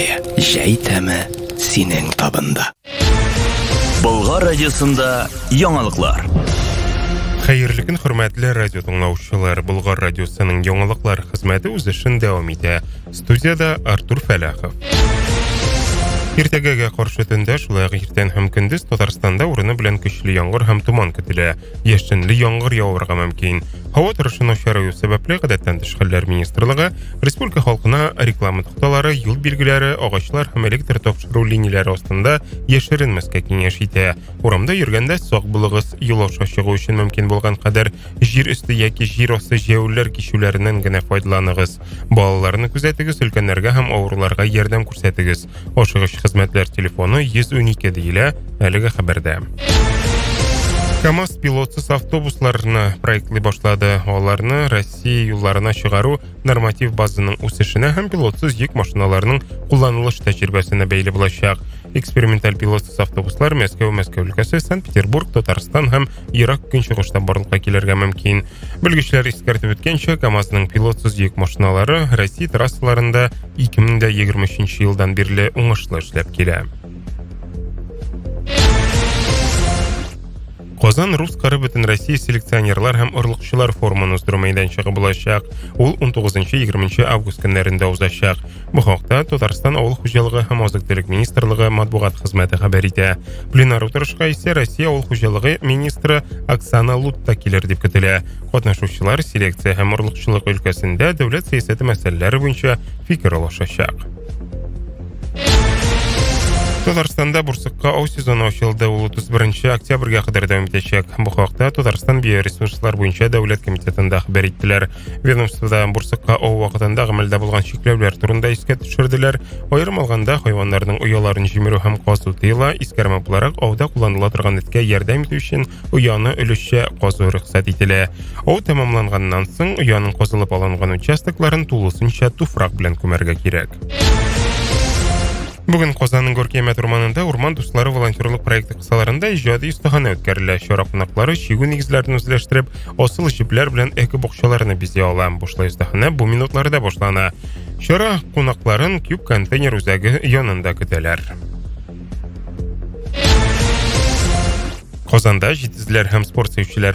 бабае, жәй тәме синең табында. Болгар радиосында яңалыклар. Хәерле көн, хөрмәтле радио тыңлаучылар. Болгар радиосының яңалыклар хезмәте үз эшен дәвам итә. Студияда Артур Фәләхов. Иртәгәгә каршы төндә, шулай ук иртән һәм көндез Татарстанда урыны белән көчле яңгыр һәм туман көтелә. Яшенле яңгыр явырга мөмкин. Һава торышын начарлау сәбәпле гадәттән тыш хәлләр министрлыгы республика халкына реклама тукталары, юл билгеләре, агачлар һәм электр тапшыру линияләре астында яшеренмәскә киңәш итә. Урамда йөргәндә сак булыгыз, юл аша чыгу өчен мөмкин булган кадәр җир өсте яки җир асты җәяүләр кишүләреннән генә файдаланыгыз. Балаларны күзәтегез, өлкәннәргә һәм авыруларга ярдәм күрсәтегез. Ашыгыч хезмәтләр телефоны 112 диелә әлеге хәбәрдә. КамАЗ пилотсыз автобусларны проектлый башлады. Аларны Россия юлларына чыгару норматив базаның үсешенә һәм пилотсыз йөк машиналарының кулланылыш тәҗрибәсенә бәйле булачак. Эксперименталь пилотсыз автобуслар Мәскәү өлкәсе, Санкт-Петербург, Татарстан һәм Ирак көнчыгышта барлыкка килергә мөмкин. Белгечләр искәртеп үткәнчә, КамАЗның пилотсыз йөк машиналары Россия трассаларында 2023 елдан бирле уңышлы эшләп килә. Казан Рус-Кары бөтен Россия селекционерлар һәм орлыкчылар форумын уздыру мәйданчыгы булачак. Ул 19-20 август көннәрендә узачак. Бу хакта Татарстан авыл хуҗалыгы һәм азык-төлек министрлыгы матбугат хезмәте хәбәр итә. Пленар утырышка исә Россия авыл хуҗалыгы министры Оксана Лутта килер дип көтелә. Катнашучылар селекция һәм орлыкчылык өлкәсендә дәүләт сәясәте мәсьәләләре буенча фикер алышачак. Татарстанда бурсыкка ау сезоны ачылды. Ул 31 октябрьгә кадәр дәвам итәчәк. Бу хакта Татарстан биоресурслар буенча дәүләт комитетында хәбәр иттеләр. Ведомствода бурсыкка ау вакытында гамәлдә булган чикләүләр турында искә төшерделәр. Аерым алганда хайваннарның ояларын җимерү һәм казу тыела, искәрмә буларак ауда кулланыла торган эткә ярдәм итү өчен ояны өлешчә казу рөхсәт ителә. Ау тәмамланганнан соң ояның казылып алынган участокларын тулысынча туфрак белән күмәргә кирәк. Бүген Казанның Горкемет урманында урман дуслары волонтерлык проекты кысаларында иҗади остахана үткәрелә. Чара кунаклары чигү нигезләрен үзләштереп, асыл җипләр белән эко-бакчаларны бизәй ала. Бушлай остахана бу минутларда башлана. Чара кунакларын күп контейнер үзәге янында көтәләр. Казанда җитезләр һәм спорт сөючеләр